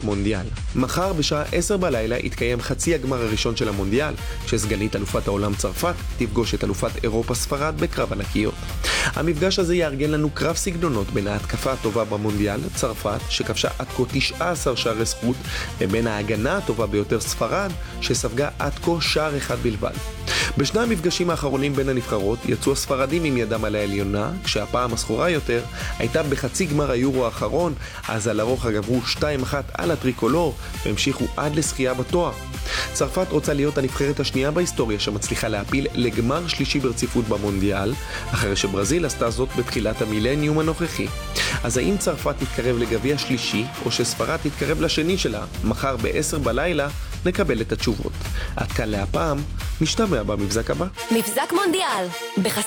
מונדיאל. מחר בשעה 10 בלילה יתקיים חצי הגמר הראשון של המונדיאל, שסגנית אלופת העולם צרפת תפגוש את אלופת אירופה ספרד בקרב ענקיות. המפגש הזה יארגן לנו קרב סגנונות בין ההתקפה הטובה במונדיאל, צרפת, שכבשה עד כה 19 שערי זכות, ובין ההגנה הטובה ביותר ספרד, שספגה עד כה שער אחד בלבד. בשני המפגשים האחרונים בין הנבחרות יצאו הספרדים עם ידם על העליונה, כשהפעם הסחורה יותר הייתה בחצי גמר היורו האחרון, אז על הרוחב גברו 2-1 על הטריקולור והמשיכו עד לזכייה בתואר. צרפת רוצה להיות הנבחרת השנייה בהיסטוריה שמצליחה להפיל לגמר שלישי ברציפות במונדיאל, אחרי שברזיל עשתה זאת בתחילת המילניום הנוכחי. אז האם צרפת תתקרב לגביע שלישי, או שספרד תתקרב לשני שלה? מחר ב-10 בלילה נקבל את התשובות. עד כאן להפעם, נשתמע במבזק הבא. מבזק מונדיאל.